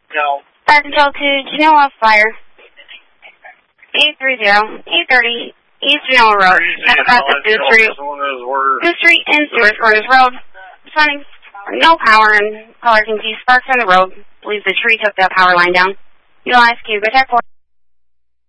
No. Fire control to Genoa Fire. 830-830 East Genoa Road. Next stop is Goose Street and Stewart Corners Road. Finding no power and caller can see sparks on the road. Believes the tree took that power line down. Utilize Cuba Tech 4.